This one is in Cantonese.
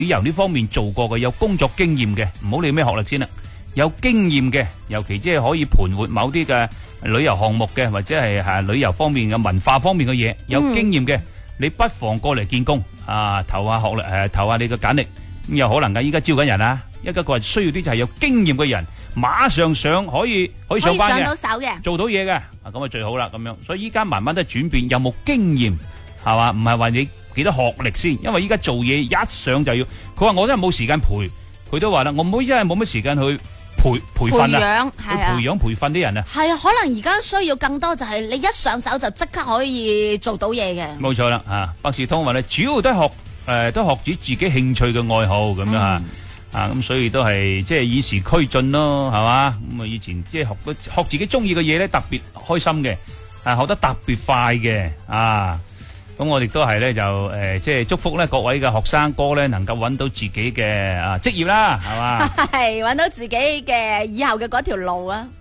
旅遊呢方面做過嘅，有工作經驗嘅，唔好理咩學歷先啦，有經驗嘅，尤其即係可以盤活某啲嘅旅遊項目嘅，或者係旅遊方面嘅文化方面嘅嘢，有經驗嘅，你不妨過嚟見工啊，投下學歷投下你嘅簡歷，咁有可能噶，依家招緊人啊，一個係需要啲就係有經驗嘅人，馬上上可以上班嘅， 上到手嘅， 做到嘢嘅，咁啊最好啦咁樣。所以依家慢慢都轉變，有冇經驗係嘛？唔係話你幾多學歷先，因為依家做嘢一上就要。佢話我真係冇時間陪，佢都話啦，我冇真係冇乜時間去培訓啊，去培養培訓啲人啊。 係啊，可能而家需要更多就係你一上手就即刻可以做到嘢嘅。 冇錯啦，啊，百事通話咧，主要都係都學住自己興趣嘅愛好咁樣啊。咁所以都係即係與時俱進咯，係嘛？咁啊以前即係學自己中意嘅嘢咧，特別開心嘅，學得特別快嘅啊！咁我哋都係咧就即係祝福咧各位嘅學生哥咧，能夠揾到自己嘅職業啦，係嘛？ 係揾到自己嘅以後嘅嗰條路啊！